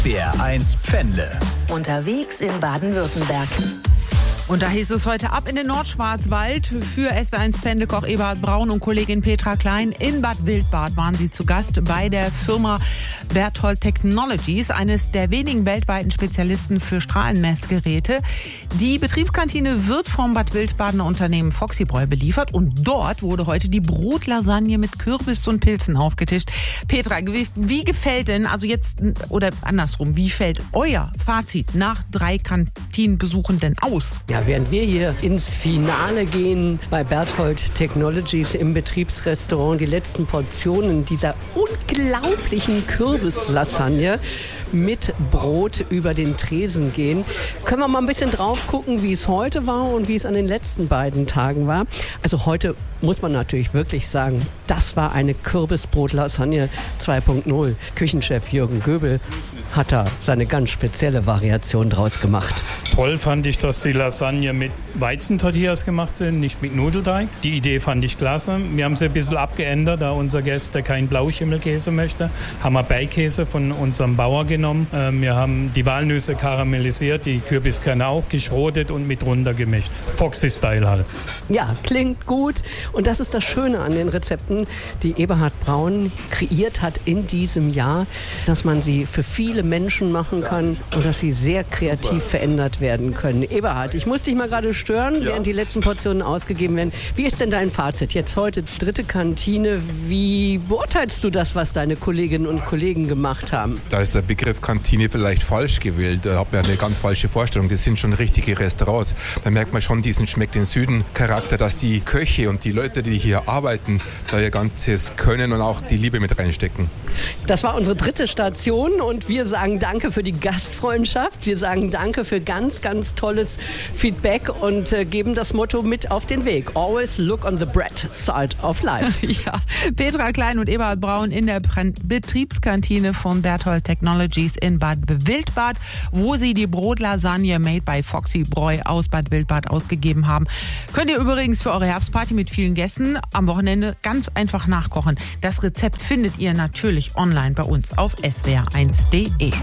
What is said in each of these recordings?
SWR1 Pfändle. Unterwegs in Baden-Württemberg. Und da hieß es heute ab in den Nordschwarzwald. Für SWR1 Pfändle-Koch Eberhard Braun und Kollegin Petra Klein in Bad Wildbad waren sie zu Gast bei der Firma Berthold Technologies, eines der wenigen weltweiten Spezialisten für Strahlenmessgeräte. Die Betriebskantine wird vom Bad Wildbadener Unternehmen Foxybräu beliefert und dort wurde heute die Brotlasagne mit Kürbis und Pilzen aufgetischt. Petra, wie gefällt denn, also jetzt, oder andersrum, wie fällt euer Fazit nach 3 Kantinenbesuchen denn aus? Ja, während wir hier ins Finale gehen bei Berthold Technologies im Betriebsrestaurant, die letzten Portionen dieser unglaublichen Kürbislasagne mit Brot über den Tresen gehen, können wir mal ein bisschen drauf gucken, wie es heute war und wie es an den letzten beiden Tagen war. Also heute muss man natürlich wirklich sagen, das war eine Kürbisbrotlasagne 2.0. Küchenchef Jürgen Göbel hat da seine ganz spezielle Variation draus gemacht. Toll fand ich, dass die Lasagne mit Weizentortillas gemacht sind, nicht mit Nudelteig. Die Idee fand ich klasse. Wir haben sie ein bisschen abgeändert, da unser Gäste keinen Blauschimmelkäse möchte. Haben wir Beikäse von unserem Bauer genommen. Wir haben die Walnüsse karamellisiert, die Kürbiskerne auch geschrotet und mit runter gemischt. Foxy-Style halt. Ja, klingt gut. Und das ist das Schöne an den Rezepten, die Eberhard Braun kreiert hat in diesem Jahr, dass man sie für viele Menschen machen kann und dass sie sehr kreativ verändert werden können. Eberhard, ich muss dich mal gerade stören, während die letzten Portionen ausgegeben werden. Wie ist denn dein Fazit? Jetzt heute 3. Kantine. Wie beurteilst du das, was deine Kolleginnen und Kollegen gemacht haben? Da ist der Begriff Kantine vielleicht falsch gewählt. Da hat man eine ganz falsche Vorstellung. Das sind schon richtige Restaurants. Da merkt man schon diesen Schmeckt den Süden Charakter, dass die Köche und die Leute, die hier arbeiten, da ihr ganzes Können und auch die Liebe mit reinstecken. Das war unsere 3. Station und wir sagen danke für die Gastfreundschaft. Wir sagen danke für ganz, ganz tolles Feedback und geben das Motto mit auf den Weg. Always look on the bright side of life. Ja, Petra Klein und Eberhard Braun in der Betriebskantine von Berthold Technologies in Bad Wildbad, wo sie die Brotlasagne made by Foxybräu aus Bad Wildbad ausgegeben haben. Könnt ihr übrigens für eure Herbstparty mit vielen Gästen am Wochenende ganz einfach nachkochen. Das Rezept findet ihr natürlich online bei uns auf swr1.de.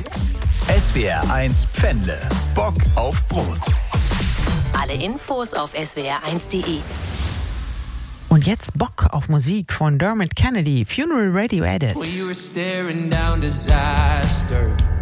SWR1 Pfändle. Bock auf Brot. Alle Infos auf swr1.de. Und jetzt Bock auf Musik von Dermot Kennedy, Funeral Radio Edit. When you were staring down disaster,